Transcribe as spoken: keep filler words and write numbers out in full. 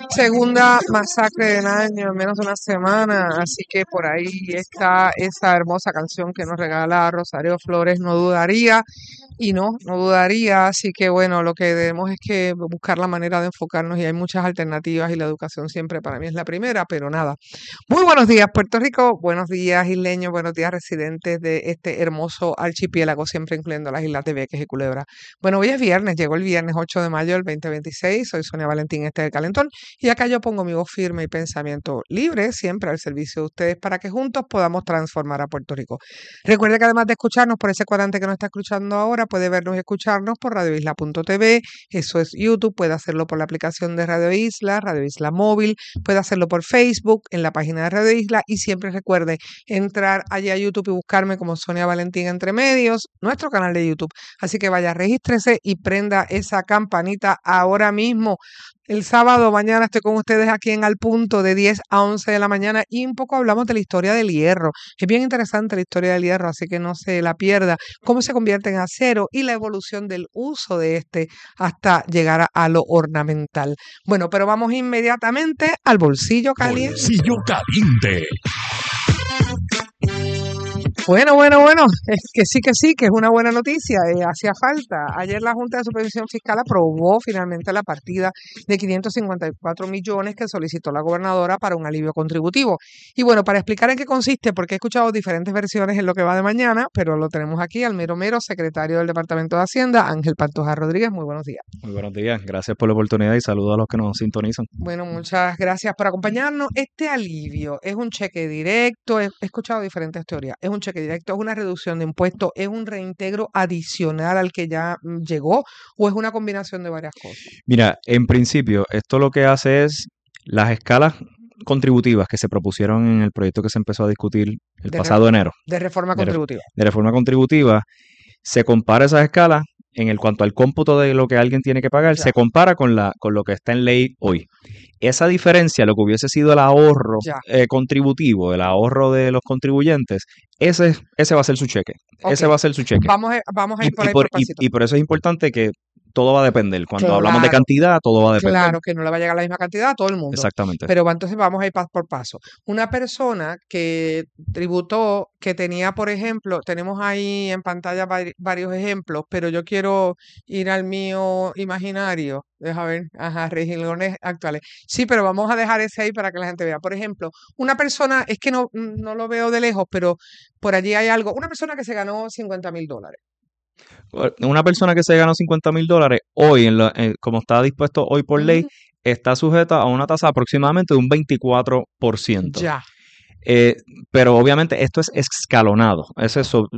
Segunda masacre del año en menos de una semana, así que por ahí está esa hermosa canción que nos regala Rosario Flores, no dudaría, y no, no dudaría, así que bueno, lo que debemos es que buscar la manera de enfocarnos y hay muchas alternativas y la educación siempre para mí es la primera, pero nada. Muy buenos días Puerto Rico, buenos días isleños, buenos días residentes de este hermoso archipiélago, siempre incluyendo las islas de Vieques y Culebra. Bueno, hoy es viernes, llegó el viernes ocho de mayo del veinte veintiséis, soy Sonia Valentín, este es el Calentón. Y acá yo pongo mi voz firme y pensamiento libre, siempre al servicio de ustedes, para que juntos podamos transformar a Puerto Rico. Recuerde que además de escucharnos por ese cuadrante que nos está escuchando ahora, puede vernos y escucharnos por radio isla punto t v, eso es YouTube, puede hacerlo por la aplicación de Radio Isla, Radio Isla Móvil, puede hacerlo por Facebook, en la página de Radio Isla, y siempre recuerde entrar allá a YouTube y buscarme como Sonia Valentín Entre Medios, nuestro canal de YouTube. Así que vaya, regístrese y prenda esa campanita ahora mismo. El sábado mañana estoy con ustedes aquí en Al Punto de diez a once de la mañana y un poco hablamos de la historia del hierro. Es bien interesante la historia del hierro, así que no se la pierda. Cómo se convierte en acero y la evolución del uso de este hasta llegar a, a lo ornamental. Bueno, pero vamos inmediatamente al bolsillo caliente. Bolsillo caliente. Bueno, bueno, bueno, es que sí, que sí, que es una buena noticia, eh, hacía falta. Ayer la Junta de Supervisión Fiscal aprobó finalmente la partida de quinientos cincuenta y cuatro millones que solicitó la gobernadora para un alivio contributivo. Y bueno, para explicar en qué consiste, porque he escuchado diferentes versiones en lo que va de mañana, pero lo tenemos aquí al mero mero secretario del Departamento de Hacienda, Ángel Pantoja Rodríguez. Muy buenos días. Muy buenos días, gracias por la oportunidad y saludos a los que nos sintonizan. Bueno, muchas gracias por acompañarnos. Este alivio es un cheque directo, he, he escuchado diferentes teorías, es un cheque directo, es una reducción de impuestos, es un reintegro adicional al que ya mm, llegó, o es una combinación de varias cosas. Mira, en principio, esto lo que hace es las escalas contributivas que se propusieron en el proyecto que se empezó a discutir el De pasado re- enero De reforma de, re- contributiva. de reforma contributiva, se compara esas escalas en el cuanto al cómputo de lo que alguien tiene que pagar, Ya. se compara con la con lo que está en ley hoy. Esa diferencia, lo que hubiese sido el ahorro Ya. eh, contributivo, el ahorro de los contribuyentes, ese, ese va a ser su cheque. Ok. Ese va a ser su cheque. Vamos a, vamos a Y, ir por y ahí por, por y, pasito. y por eso es importante que todo va a depender. Cuando hablamos de Claro, cantidad, todo va a depender. claro que no le va a llegar la misma cantidad a todo el mundo. Exactamente. Pero va, entonces vamos a ir paso por paso. Una persona que tributó, que tenía, por ejemplo, tenemos ahí en pantalla vari- varios ejemplos, pero yo quiero ir al mío imaginario. Deja ver, ajá, regilones actuales. Sí, pero vamos a dejar ese ahí para que la gente vea. Por ejemplo, una persona, es que no, no lo veo de lejos, pero por allí hay algo. Una persona que se ganó cincuenta mil dólares. Una persona que se ganó cincuenta mil dólares hoy, en la- eh, como está dispuesto hoy por ley, Ujú. está sujeta a una tasa aproximadamente de un veinticuatro por ciento. Ya. Eh, pero obviamente esto es escalonado. Eso es so-